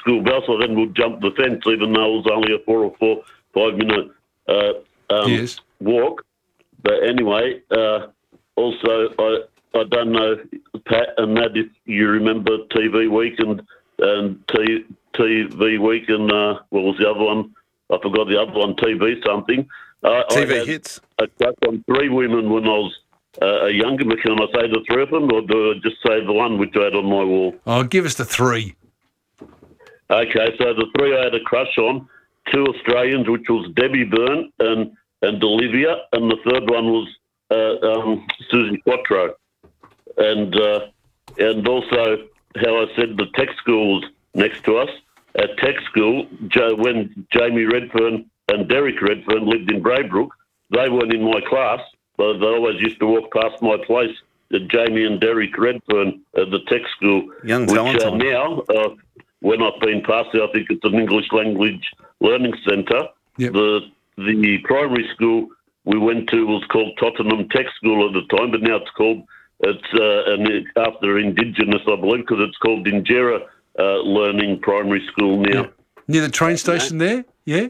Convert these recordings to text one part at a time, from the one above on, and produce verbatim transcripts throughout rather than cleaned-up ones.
school bus, I then would jump the fence, even though it was only a four or four, five minute uh, um, yes. walk. But anyway, uh, also, I I don't know, Pat and Nat, if you remember T V Week and, and T, TV Week and, uh, what was the other one? I forgot the other one, T V something. Uh, T V I had hits. a crush on three women when I was uh, a younger, but can I say the three of them, or do I just say the one which I had on my wall? Oh, give us the three. Okay, so the three I had a crush on, two Australians, which was Debbie Byrne and, and Olivia, and the third one was uh, um, Susie Quattro. And uh, and also how I said the tech school was next to us. At tech school, Jo- when Jamie Redfern and Derek Redfern lived in Braybrook, they weren't in my class, but they always used to walk past my place, uh, Jamie and Derek Redfern at the tech school. Young which talent. uh, now, uh, when I've been past there, I think it's an English language learning centre. Yep. The the primary school we went to was called Tottenham Tech School at the time, but now it's called, it's uh, an, after Indigenous, I believe, because it's called Injera uh, Learning Primary School now. Yeah. Near the train station there? Yeah?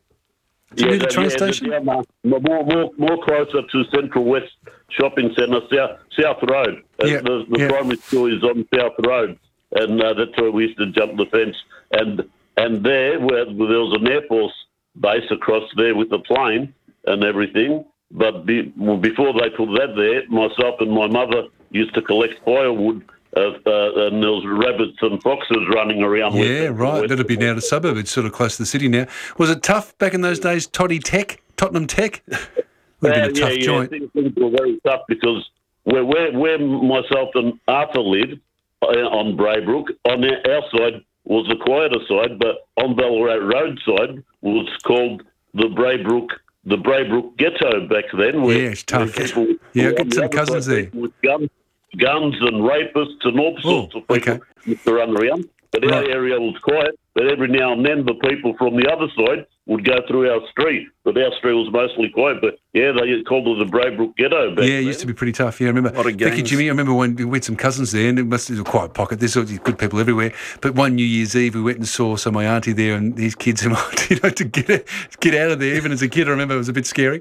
Is it near the train yeah, station? Yeah, more, more, more closer to Central West Shopping Centre, South, South Road. Uh, Yeah, The, the yeah. primary school is on South Road, and uh, that's where we used to jump the fence. And and there, where there was an Air Force base across there with the plane and everything, but be, well, before they put that there, myself and my mother used to collect firewood, uh, uh, and there was rabbits and foxes running around. Yeah, with right. That'd be now the suburb. It's sort of close to the city now. Was it tough back in those days, Toddy Tech, Tottenham Tech? Would have been a yeah, tough yeah, joint. Things, things were very tough because where, where, where myself and Arthur lived uh, on Braybrook, on our our side was the quieter side, but on Ballarat Road side was called the Braybrook, the Braybrook Ghetto back then. Where, Yeah, it's tough. where people Yeah, were I've got on the some other cousins side, there. people with guns, guns and rapists and all sorts Oh, of people okay. used to run around. But our Right. area was quiet, but every now and then the people from the other side would go through our street. But our street was mostly quiet. But yeah, they called it the Braybrook Ghetto back Yeah, it then. used to be pretty tough. Yeah, I remember. Lot of Becky, gangs. Jimmy, I remember when we had some cousins there, and it must be a quiet pocket. There's sort of good people everywhere. But one New Year's Eve, we went and saw so my auntie there, and these kids, you know, to get get out of there. Even as a kid, I remember it was a bit scary.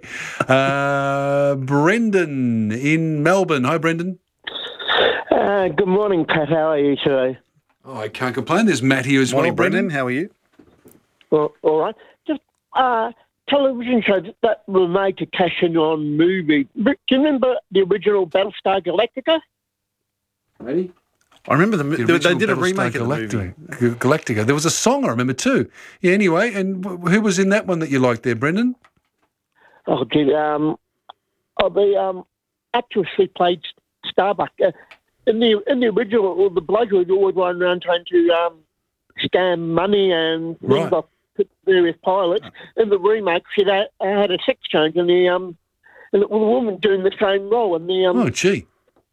Uh, Brendan in Melbourne. Hi, Brendan. Uh, good morning, Pat. How are you today? Oh, I can't complain. There's Matt here as Morning, well. Brendan. How are you? Well, all right. Just uh, television shows that were made to cash in on movies. Do you remember the original Battlestar Galactica? Ready? I remember the, The mo- they, they original did a Battlestar remake of the movie. Galactica. G- Galactica. There was a song I remember too. Yeah. Anyway, and wh- who was in that one that you liked there, Brendan? Oh, gee, um, oh, the um, actress who played Starbuck. Uh, in the in the original, well, the bloke was always running around trying to um, scam money and Right. things off various pilots. In the remake, she had, had a sex change, and the um, and the woman doing the same role, and the um, Oh, gee.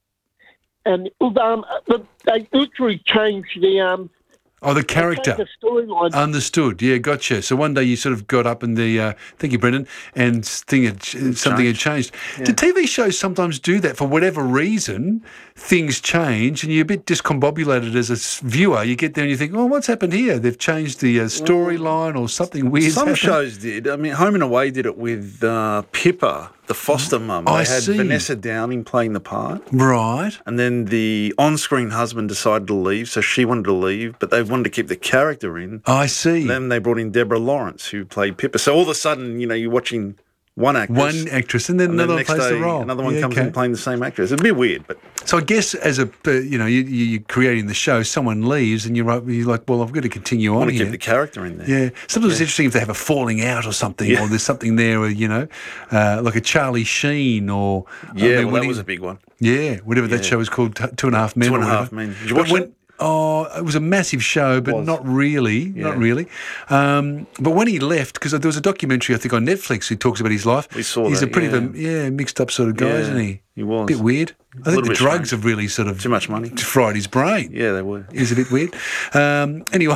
and um, the, they literally changed the um, Oh, the they character. changed the storyline. Understood. Yeah, gotcha. So one day you sort of got up and the uh, thank you, Brendan, and thing had, something had changed. Do T V shows sometimes do that for whatever reason? Things change, and you're a bit discombobulated as a s- viewer. You get there and you think, "Oh, what's happened here? They've changed the uh, storyline, or something weird." Some shows did. I mean, Home and Away did it with uh, Pippa, the foster mum. They I had see. Vanessa Downing playing the part. Right. And then the on-screen husband decided to leave, so she wanted to leave, but they wanted to keep the character in. I see. Then they brought in Deborah Lawrence, who played Pippa. So all of a sudden, you know, you're watching one actress. One actress, and then and then another one next plays day, the role. another one Yeah, comes okay. in playing the same actress. It's a bit weird, but So I guess as a uh, you know you, you, you're creating the show, someone leaves, and you're right, you're like, well, I've got to continue I on want to here. keep the character in there. Yeah, sometimes it's interesting if they have a falling out or something, Yeah. or there's something there, where, you know, uh, like a Charlie Sheen, or I Yeah, mean, well, when that he- was a big one. yeah, whatever that Yeah. show was called, t- Two and a Half Men. Two and or a Half whatever. Men. Did you But watch when- it? Oh, it was a massive show, but Was. not really, not Yeah. really. Um, but when he left, because there was a documentary I think on Netflix who talks about his life. We saw He's that, a pretty yeah. of a, yeah mixed up sort of guy, Yeah, isn't he? he was. Bit weird. I think little the bit drugs strange. have really sort of Too much money. fried his brain. Yeah, they were. He's a bit weird. Um, anyway,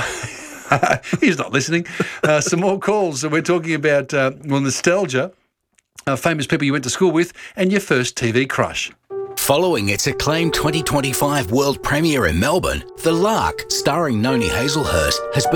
he's not listening. Uh, some more calls. So we're talking about uh, well, nostalgia, uh, famous people you went to school with, and your first T V crush. Following its acclaimed twenty twenty-five world premiere in Melbourne, The Lark, starring Noni Hazelhurst, has been